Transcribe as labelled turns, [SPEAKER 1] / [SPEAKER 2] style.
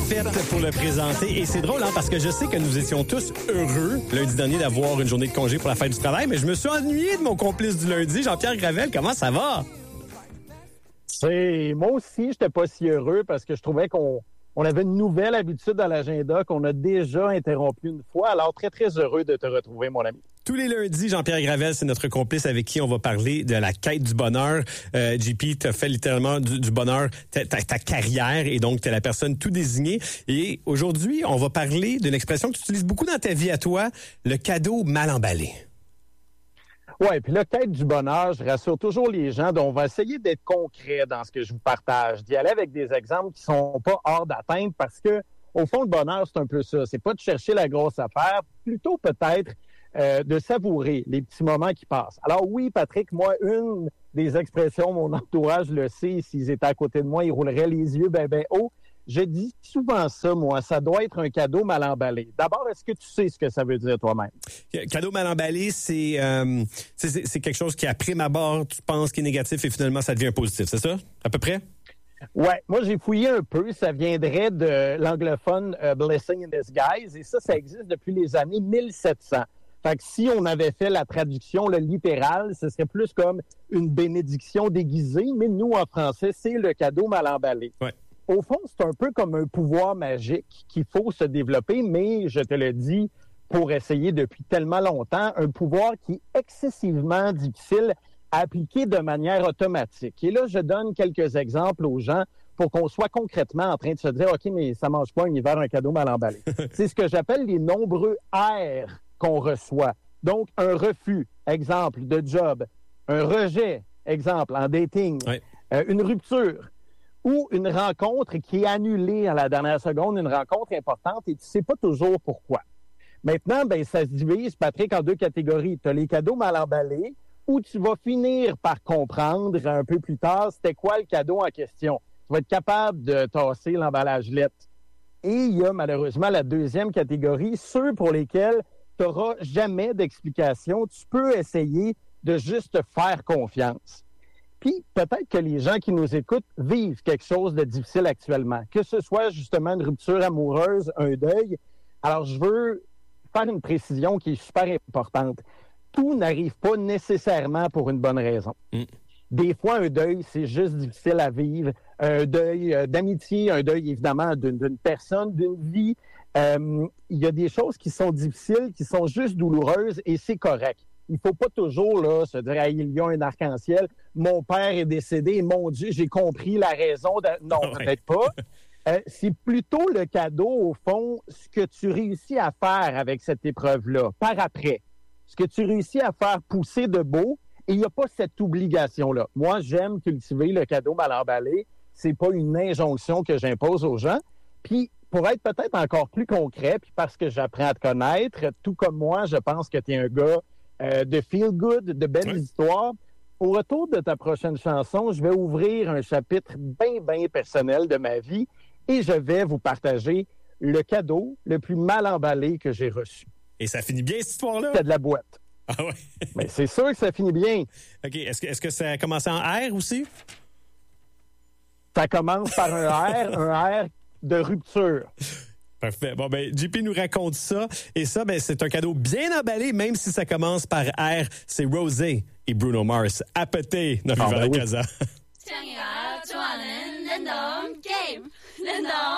[SPEAKER 1] parfaite pour le présenter. Et c'est drôle, parce que je sais que nous étions tous heureux lundi dernier d'avoir une journée de congé pour la fête du travail, mais je me suis ennuyé de mon complice du lundi, Jean-Pierre Gravel. Comment ça va?
[SPEAKER 2] Moi aussi, j'étais pas si heureux parce que je trouvais qu'on avait une nouvelle habitude à l'agenda qu'on a déjà interrompue une fois. Alors, très, très heureux de te retrouver, mon ami.
[SPEAKER 1] Tous les lundis, Jean-Pierre Gravel, c'est notre complice avec qui on va parler de la quête du bonheur. JP, t'as fait littéralement du bonheur ta carrière et donc t'es la personne tout désignée. Et aujourd'hui, on va parler d'une expression que tu utilises beaucoup dans ta vie à toi, le cadeau mal emballé.
[SPEAKER 2] Oui, puis la quête du bonheur, je rassure toujours les gens, donc on va essayer d'être concret dans ce que je vous partage, d'y aller avec des exemples qui sont pas hors d'atteinte parce que, au fond, le bonheur, c'est un peu ça. C'est pas de chercher la grosse affaire, plutôt peut-être de savourer les petits moments qui passent. Alors oui, Patrick, moi, une des expressions, mon entourage le sait, s'ils étaient à côté de moi, ils rouleraient les yeux ben haut. Je dis souvent ça, moi, ça doit être un cadeau mal emballé. D'abord, est-ce que tu sais ce que ça veut dire toi-même?
[SPEAKER 1] Cadeau mal emballé, c'est quelque chose qui, à prime abord, tu penses qui est négatif et finalement, ça devient positif, c'est ça? À peu près?
[SPEAKER 2] Ouais, moi j'ai fouillé un peu, ça viendrait de l'anglophone Blessing in Disguise et ça existe depuis les années 1700. Fait que si on avait fait la traduction littérale, ce serait plus comme une bénédiction déguisée, mais nous en français, c'est le cadeau mal emballé.
[SPEAKER 1] Ouais.
[SPEAKER 2] Au fond, c'est un peu comme un pouvoir magique qu'il faut se développer, mais je te le dis pour essayer depuis tellement longtemps, un pouvoir qui est excessivement difficile à appliquer de manière automatique. Et là, je donne quelques exemples aux gens pour qu'on soit concrètement en train de se dire « OK, mais ça mange pas un hiver un cadeau mal emballé ». C'est ce que j'appelle les nombreux R qu'on reçoit. Donc, un refus, exemple, de job, un rejet, exemple, en dating,
[SPEAKER 1] ouais.
[SPEAKER 2] Une rupture, ou une rencontre qui est annulée à la dernière seconde, une rencontre importante, et tu sais pas toujours pourquoi. Maintenant, ça se divise, Patrick, en deux catégories. Tu as les cadeaux mal emballés, où tu vas finir par comprendre un peu plus tard c'était quoi le cadeau en question. Tu vas être capable de tasser l'emballage lettre. Et il y a malheureusement la deuxième catégorie, ceux pour lesquels tu n'auras jamais d'explication. Tu peux essayer de juste te faire confiance. Puis, peut-être que les gens qui nous écoutent vivent quelque chose de difficile actuellement, que ce soit justement une rupture amoureuse, un deuil. Alors, je veux faire une précision qui est super importante. Tout n'arrive pas nécessairement pour une bonne raison. Des fois, un deuil, c'est juste difficile à vivre. Un deuil d'amitié, un deuil, évidemment, d'une personne, d'une vie. Il y a des choses qui sont difficiles, qui sont juste douloureuses, et c'est correct. Il ne faut pas toujours se dire « il y a un arc-en-ciel, mon père est décédé, mon Dieu, j'ai compris la raison. » Non, peut-être pas. C'est plutôt le cadeau, au fond, ce que tu réussis à faire avec cette épreuve-là, par après. Ce que tu réussis à faire pousser de beau, et il n'y a pas cette obligation-là. Moi, j'aime cultiver le cadeau mal emballé. C'est pas une injonction que j'impose aux gens. Puis, pour être peut-être encore plus concret, puis parce que j'apprends à te connaître, tout comme moi, je pense que tu es un gars de feel good, de belles histoires. Au retour de ta prochaine chanson, je vais ouvrir un chapitre bien personnel de ma vie et je vais vous partager le cadeau le plus mal emballé que j'ai reçu.
[SPEAKER 1] Et ça finit bien, cette histoire-là?
[SPEAKER 2] C'est de la boîte.
[SPEAKER 1] Ah ouais?
[SPEAKER 2] Mais c'est sûr que ça finit bien.
[SPEAKER 1] OK. Est-ce que ça a commencé en R aussi?
[SPEAKER 2] Ça commence par un R de rupture.
[SPEAKER 1] Parfait. Bon, JP nous raconte ça. Et ça, c'est un cadeau bien emballé, même si ça commence par R. C'est Rosé et Bruno Mars. À péter dans Viva la Casa.